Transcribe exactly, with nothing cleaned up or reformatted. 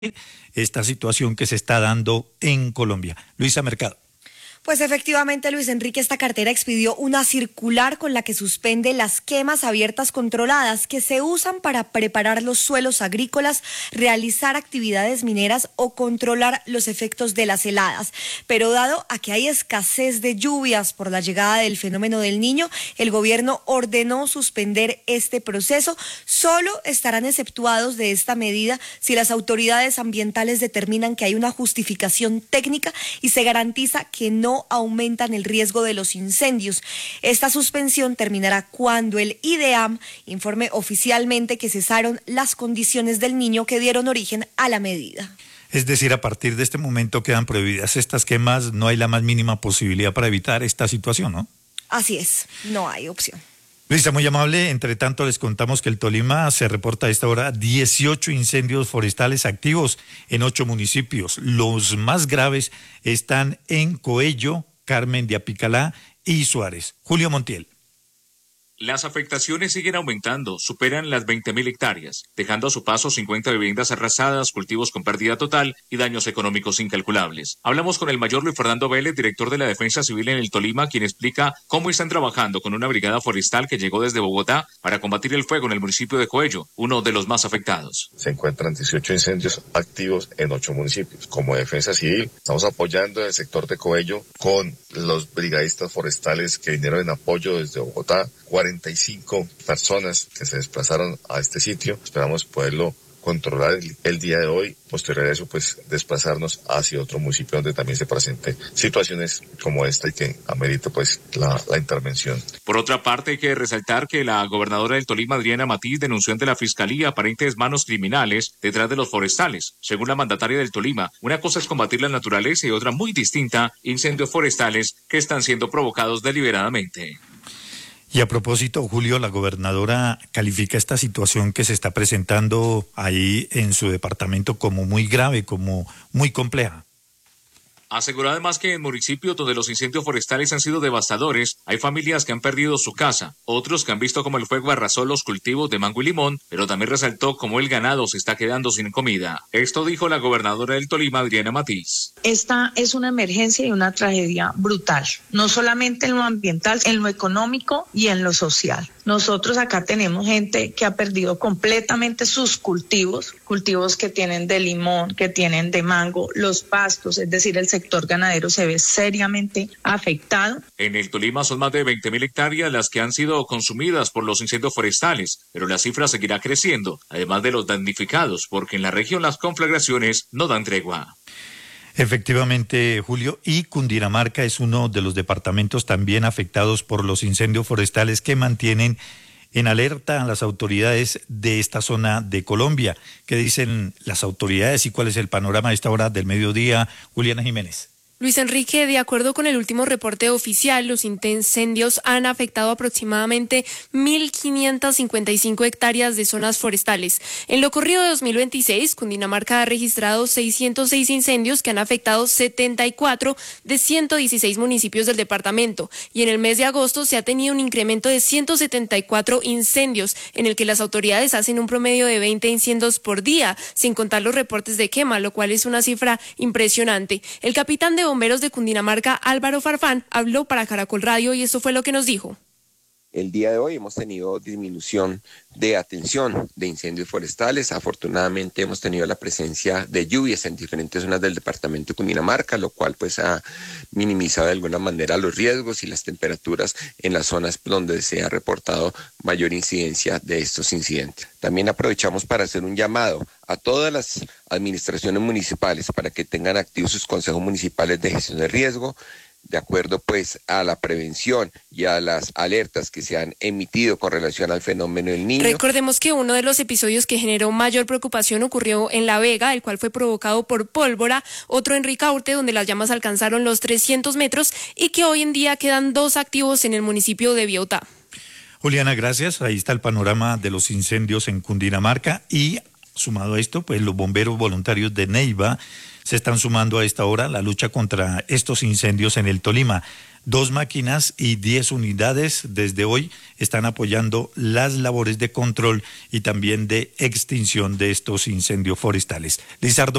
esta situación que se está dando en Colombia. Luisa Mercado. Pues efectivamente, Luis Enrique, esta cartera expidió una circular con la que suspende las quemas abiertas controladas que se usan para preparar los suelos agrícolas, realizar actividades mineras o controlar los efectos de las heladas. Pero dado a que hay escasez de lluvias por la llegada del fenómeno del Niño, el gobierno ordenó suspender este proceso. Solo estarán exceptuados de esta medida si las autoridades ambientales determinan que hay una justificación técnica y se garantiza que no No aumentan el riesgo de los incendios. Esta suspensión terminará cuando el IDEAM informe oficialmente que cesaron las condiciones del Niño que dieron origen a la medida. Es decir, a partir de este momento quedan prohibidas estas quemas, no hay la más mínima posibilidad para evitar esta situación, ¿no? Así es, no hay opción. Luisa, muy amable. Entre tanto, les contamos que el Tolima se reporta a esta hora dieciocho incendios forestales activos en ocho municipios. Los más graves están en Coello, Carmen de Apicalá y Suárez. Julio Montiel. Las afectaciones siguen aumentando, superan las veinte mil hectáreas, dejando a su paso cincuenta viviendas arrasadas, cultivos con pérdida total y daños económicos incalculables. Hablamos con el mayor Luis Fernando Vélez, director de la Defensa Civil en el Tolima, quien explica cómo están trabajando con una brigada forestal que llegó desde Bogotá para combatir el fuego en el municipio de Coello, uno de los más afectados. Se encuentran dieciocho incendios activos en ocho municipios. Como Defensa Civil, estamos apoyando el sector de Coello con los brigadistas forestales que vinieron en apoyo desde Bogotá, cuarenta y cinco personas que se desplazaron a este sitio. Esperamos poderlo controlar el, el día de hoy. Posterior a eso, pues desplazarnos hacia otro municipio donde también se presenten situaciones como esta y que amerite pues la, la intervención. Por otra parte, hay que resaltar que la gobernadora del Tolima, Adriana Matiz, denunció ante la Fiscalía aparentes manos criminales detrás de los forestales. Según la mandataria del Tolima, una cosa es combatir la naturaleza y otra muy distinta, incendios forestales que están siendo provocados deliberadamente. Y a propósito, Julio, la gobernadora califica esta situación que se está presentando ahí en su departamento como muy grave, como muy compleja. Aseguró además que en municipios donde los incendios forestales han sido devastadores, hay familias que han perdido su casa, otros que han visto cómo el fuego arrasó los cultivos de mango y limón, pero también resaltó cómo el ganado se está quedando sin comida. Esto dijo la gobernadora del Tolima, Adriana Matiz. Esta es una emergencia y una tragedia brutal, no solamente en lo ambiental, en lo económico y en lo social. Nosotros acá tenemos gente que ha perdido completamente sus cultivos, cultivos que tienen de limón, que tienen de mango, los pastos, es decir, el sector ganadero se ve seriamente afectado. En el Tolima son más de veinte mil hectáreas las que han sido consumidas por los incendios forestales, pero la cifra seguirá creciendo, además de los damnificados, porque en la región las conflagraciones no dan tregua. Efectivamente, Julio, y Cundinamarca es uno de los departamentos también afectados por los incendios forestales que mantienen en alerta a las autoridades de esta zona de Colombia. ¿Qué dicen las autoridades y cuál es el panorama a esta hora del mediodía? Juliana Jiménez. Luis Enrique, de acuerdo con el último reporte oficial, los incendios han afectado aproximadamente mil quinientas cincuenta y cinco hectáreas de zonas forestales. En lo corrido de dos mil veintiséis, Cundinamarca ha registrado seiscientos seis incendios que han afectado setenta y cuatro de ciento dieciséis municipios del departamento. Y en el mes de agosto se ha tenido un incremento de ciento setenta y cuatro incendios, en el que las autoridades hacen un promedio de veinte incendios por día, sin contar los reportes de quema, lo cual es una cifra impresionante. El capitán de Bomberos de Cundinamarca, Álvaro Farfán, habló para Caracol Radio y esto fue lo que nos dijo. El día de hoy hemos tenido disminución de atención de incendios forestales. Afortunadamente hemos tenido la presencia de lluvias en diferentes zonas del departamento de Cundinamarca, lo cual pues ha minimizado de alguna manera los riesgos y las temperaturas en las zonas donde se ha reportado mayor incidencia de estos incidentes. También aprovechamos para hacer un llamado a todas las administraciones municipales para que tengan activos sus consejos municipales de gestión de riesgo, de acuerdo pues a la prevención y a las alertas que se han emitido con relación al fenómeno del Niño. Recordemos que uno de los episodios que generó mayor preocupación ocurrió en La Vega, el cual fue provocado por pólvora, otro en Ricaurte, donde las llamas alcanzaron los trescientos metros y que hoy en día quedan dos activos en el municipio de Biotá. Juliana, gracias. Ahí está el panorama de los incendios en Cundinamarca y sumado a esto, pues los bomberos voluntarios de Neiva se están sumando a esta hora a la lucha contra estos incendios en el Tolima. Dos máquinas y diez unidades desde hoy están apoyando las labores de control y también de extinción de estos incendios forestales. Lizardo